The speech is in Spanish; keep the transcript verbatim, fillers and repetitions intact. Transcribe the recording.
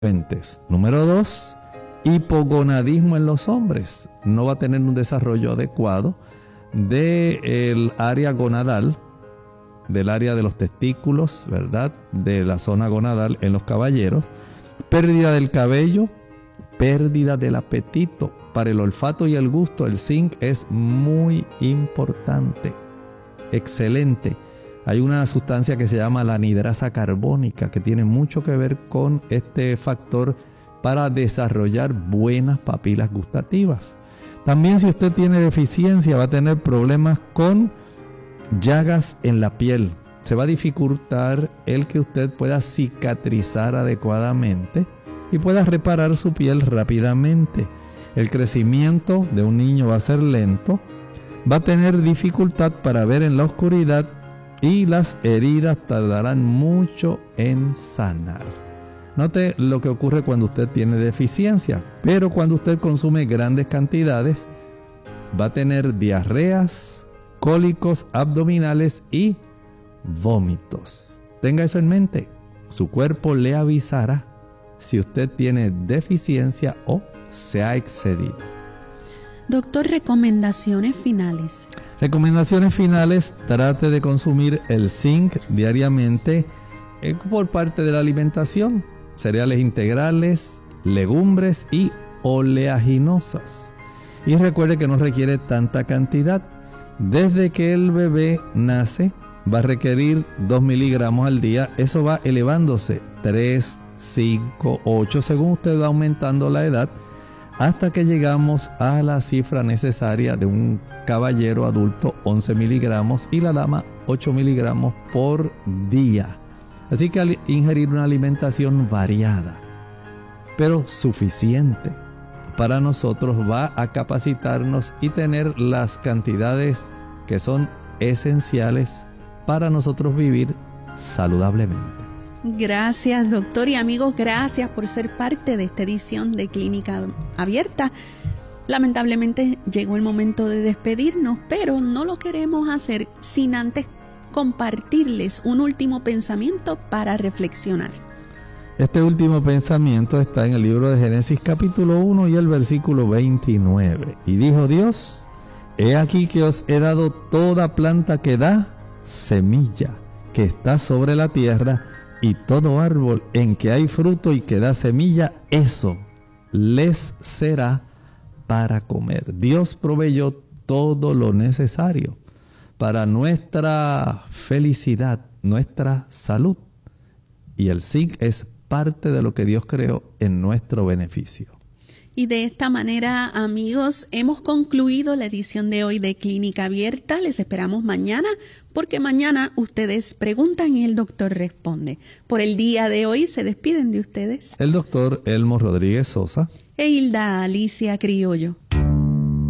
Número dos, hipogonadismo en los hombres. No va a tener un desarrollo adecuado del área gonadal, del área de los testículos, ¿verdad? De la zona gonadal en los caballeros. Pérdida del cabello, pérdida del apetito. Para el olfato y el gusto, el zinc es muy importante. Excelente. Hay una sustancia que se llama la anhidrasa carbónica que tiene mucho que ver con este factor para desarrollar buenas papilas gustativas. También, si usted tiene deficiencia, va a tener problemas con llagas en la piel. Se va a dificultar el que usted pueda cicatrizar adecuadamente y pueda reparar su piel rápidamente. El crecimiento de un niño va a ser lento, va a tener dificultad para ver en la oscuridad y las heridas tardarán mucho en sanar. Note lo que ocurre cuando usted tiene deficiencia, pero cuando usted consume grandes cantidades, va a tener diarreas, cólicos abdominales y vómitos. Tenga eso en mente. Su cuerpo le avisará si usted tiene deficiencia o se ha excedido. Doctor, recomendaciones finales. Recomendaciones finales, trate de consumir el zinc diariamente eh, por parte de la alimentación. Cereales integrales, legumbres y oleaginosas. Y recuerde que no requiere tanta cantidad. Desde que el bebé nace, va a requerir dos miligramos al día. Eso va elevándose tres, cinco, ocho, según usted va aumentando la edad, hasta que llegamos a la cifra necesaria de un caballero adulto, once miligramos, y la dama, ocho miligramos por día. Así que al ingerir una alimentación variada, pero suficiente para nosotros, va a capacitarnos y tener las cantidades que son esenciales para nosotros vivir saludablemente. Gracias, doctor, y amigos, gracias por ser parte de esta edición de Clínica Abierta. Lamentablemente llegó el momento de despedirnos, pero no lo queremos hacer sin antes compartirles un último pensamiento para reflexionar. Este último pensamiento está en el libro de Génesis capítulo uno y el versículo veintinueve. Y dijo Dios: he aquí que os he dado toda planta que da semilla, que está sobre la tierra, y todo árbol en que hay fruto y que da semilla, eso les será para comer. Dios proveyó todo lo necesario para nuestra felicidad, nuestra salud. Y el zinc es parte de lo que Dios creó en nuestro beneficio. Y de esta manera, amigos, hemos concluido la edición de hoy de Clínica Abierta. Les esperamos mañana, porque mañana ustedes preguntan y el doctor responde. Por el día de hoy se despiden de ustedes el doctor Elmo Rodríguez Sosa e Hilda Alicia Criollo.